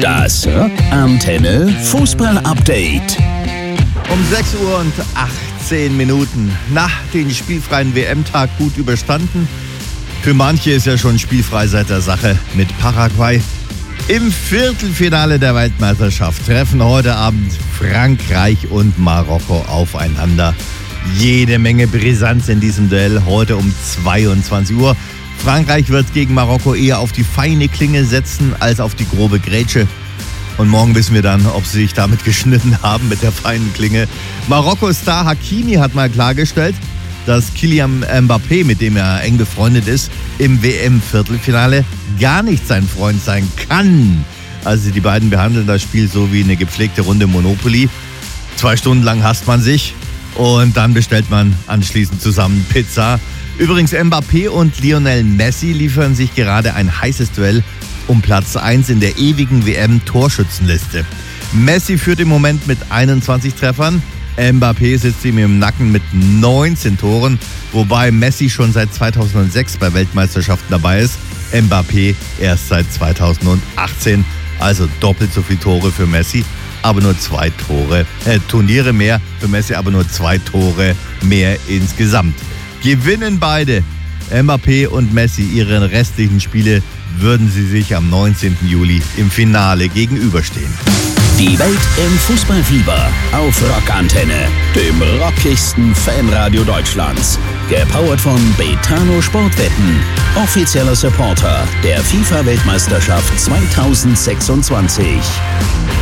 Das Rockantenne Fußball-Update. Um 6:18 Uhr. Den spielfreien WM-Tag gut überstanden. Für manche ist ja schon spielfrei seit der Sache mit Paraguay. Im Viertelfinale der Weltmeisterschaft treffen heute Abend Frankreich und Marokko aufeinander. Jede Menge Brisanz in diesem Duell heute um 22 Uhr. Frankreich wird gegen Marokko eher auf die feine Klinge setzen als auf die grobe Grätsche. Und morgen wissen wir dann, ob sie sich damit geschnitten haben mit der feinen Klinge. Marokko-Star Hakimi hat mal klargestellt, dass Kylian Mbappé, mit dem er eng befreundet ist, im WM-Viertelfinale gar nicht sein Freund sein kann. Also die beiden behandeln das Spiel so wie eine gepflegte Runde Monopoly. 2 Stunden lang hasst man sich und dann bestellt man anschließend zusammen Pizza. Übrigens, Mbappé und Lionel Messi liefern sich gerade ein heißes Duell um Platz 1 in der ewigen WM-Torschützenliste. Messi führt im Moment mit 21 Treffern. Mbappé sitzt ihm im Nacken mit 19 Toren, wobei Messi schon seit 2006 bei Weltmeisterschaften dabei ist. Mbappé erst seit 2018, also doppelt so viele Tore für Messi, aber nur 2 Turniere mehr für Messi, aber nur 2 Tore mehr insgesamt. Gewinnen beide, Mbappé und Messi, ihre restlichen Spiele, würden sie sich am 19. Juli im Finale gegenüberstehen. Die Welt im Fußballfieber auf Rockantenne, dem rockigsten Fanradio Deutschlands. Gepowert von Betano Sportwetten, offizieller Supporter der FIFA-Weltmeisterschaft 2026.